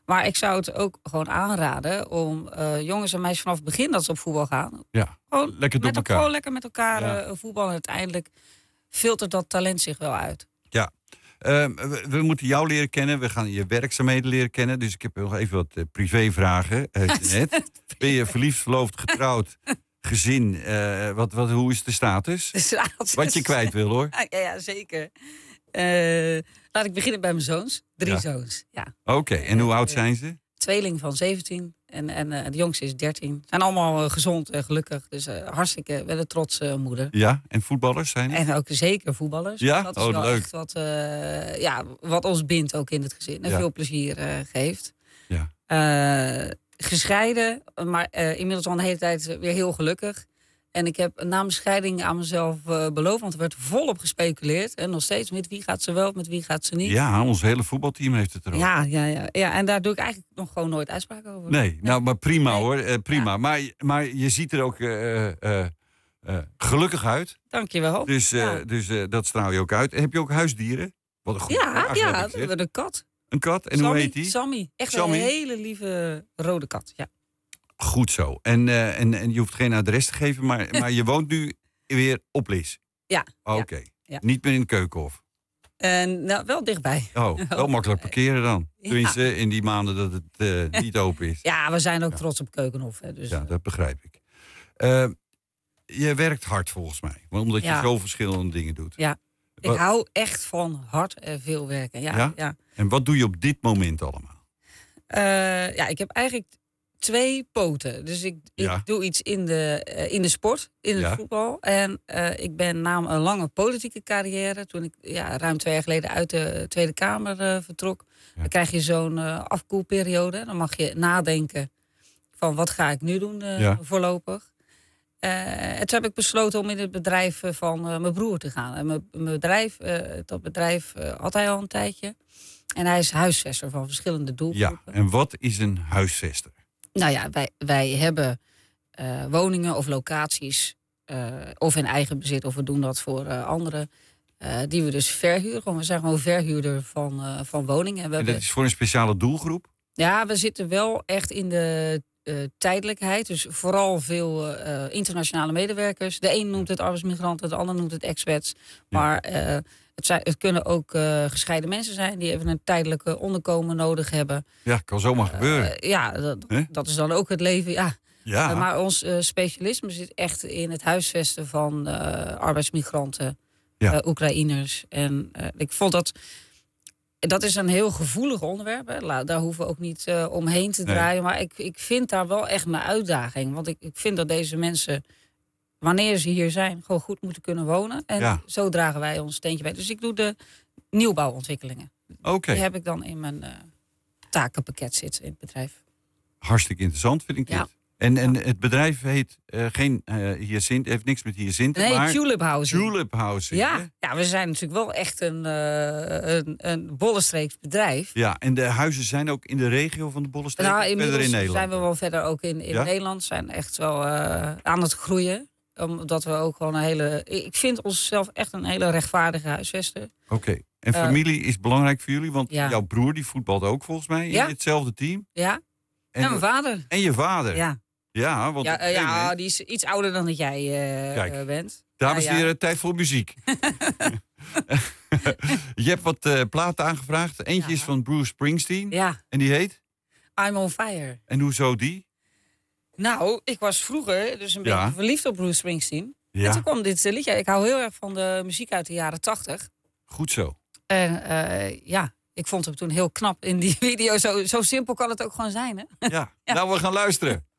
Maar ik zou het ook gewoon aanraden om jongens en meisjes vanaf het begin dat ze op voetbal gaan. Ja, Gewoon lekker door elkaar. Gewoon lekker met elkaar voetballen. Uiteindelijk filtert dat talent zich wel uit. Ja. We moeten jou leren kennen. We gaan je werkzaamheden leren kennen. Dus ik heb nog even wat privévragen. Net. Ben je verliefd, verloofd, getrouwd, gezin? Hoe is de status? De status. Wat je kwijt wil, hoor. Ja, zeker. Laat ik beginnen bij mijn zoons. 3 zoons. Ja. Oké, en hoe oud zijn ze? Tweeling van 17 en de jongste is 13. Zijn allemaal gezond en gelukkig. Dus hartstikke wel een trotse moeder. Ja, en voetballers zijn er? En ook zeker voetballers. Ja? Dat is wel leuk. echt wat ons bindt ook in het gezin. En veel plezier geeft. Ja. Gescheiden, maar inmiddels al een hele tijd weer heel gelukkig. En ik heb na mijn scheiding aan mezelf beloofd, want er werd volop gespeculeerd. En nog steeds, met wie gaat ze wel, met wie gaat ze niet. Ja, ons hele voetbalteam heeft het erover. Ja, en daar doe ik eigenlijk nog gewoon nooit uitspraak over. Nee, nou, maar prima hoor, prima. Ja. Maar je ziet er ook gelukkig uit. Dank je wel. Dus dat straal je ook uit. Heb je ook huisdieren? Wat een goed we hebben een kat. Een kat? En Sammy, hoe heet die? Sammy. Echt Sammy? Een hele lieve rode kat, ja. Goed zo. En je hoeft geen adres te geven, maar je woont nu weer op Lis? Ja. Oké. Ja. Niet meer in het Keukenhof? Nou, wel dichtbij. Oh, wel makkelijk parkeren dan. Tenminste, in die maanden dat het niet open is. Ja, we zijn ook trots op Keukenhof. Hè, dus, ja, dat begrijp ik. Je werkt hard volgens mij, omdat je zo verschillende dingen doet. Ja, ik hou echt van hard en veel werken. Ja. En wat doe je op dit moment allemaal? Ik heb eigenlijk 2 poten. Dus ik doe iets in de sport, in het voetbal. En ik ben na een lange politieke carrière, toen ik ruim 2 jaar geleden uit de Tweede Kamer vertrok, dan krijg je zo'n afkoelperiode. Dan mag je nadenken van wat ga ik nu doen voorlopig. En toen heb ik besloten om in het bedrijf van mijn broer te gaan. En dat bedrijf had hij al een tijdje. En hij is huisvester van verschillende doelgroepen. Ja, en wat is een huisvester? Nou ja, wij hebben woningen of locaties, of in eigen bezit, of we doen dat voor anderen, die we dus verhuren. We zijn gewoon verhuurder van woningen. En dat is voor een speciale doelgroep? Ja, we zitten wel echt in de tijdelijkheid. Dus vooral veel internationale medewerkers. De een noemt het arbeidsmigranten, de ander noemt het expats. Ja. Maar het kunnen ook gescheiden mensen zijn die even een tijdelijke onderkomen nodig hebben. Ja, kan zomaar gebeuren. Dat is dan ook het leven, ja. Maar ons specialisme zit echt in het huisvesten van arbeidsmigranten, Oekraïners. En ik vond dat is een heel gevoelig onderwerp. Hè. Daar hoeven we ook niet omheen te draaien. Maar ik vind daar wel echt mijn uitdaging. Want ik vind dat deze mensen, wanneer ze hier zijn, gewoon goed moeten kunnen wonen. En zo dragen wij ons steentje bij. Dus ik doe de nieuwbouwontwikkelingen. Okay. Die heb ik dan in mijn takenpakket zitten in het bedrijf. Hartstikke interessant vind ik dit. Ja. En het bedrijf heet geen Hyacint, heeft niks met Hyacint. Nee, maar Tulip Housing. Tulip Housing. Ja, we zijn natuurlijk wel echt een Bollenstreeks bedrijf. Ja, en de huizen zijn ook in de regio van de Bollenstreek? Nou, verder in Nederland? Zijn we wel verder ook in Nederland. Zijn echt wel aan het groeien. Omdat we ook gewoon ik vind onszelf echt een hele rechtvaardige huisvester. Oké. En familie is belangrijk voor jullie? Want jouw broer die voetbalt ook volgens mij in hetzelfde team? Ja. En mijn vader. En je vader? Ja. Ja, want die is iets ouder dan dat jij bent. Dames en heren, tijd voor muziek. Je hebt wat platen aangevraagd. Eentje is van Bruce Springsteen. Ja. En die heet? I'm on Fire. En hoezo die? Nou, ik was vroeger dus een beetje verliefd op Bruce Springsteen. Ja. En toen kwam dit liedje. Ik hou heel erg van de muziek uit de jaren 80. Goed zo. En ik vond hem toen heel knap in die video. Zo simpel kan het ook gewoon zijn, hè? Ja. Nou, we gaan luisteren.